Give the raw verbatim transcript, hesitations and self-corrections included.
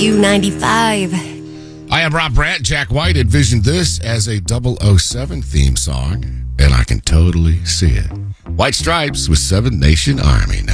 U ninety-five. I am Rob Brandt. Jack White envisioned this as a double oh seven theme song, and I can totally see it. White Stripes with Seven Nation Army now.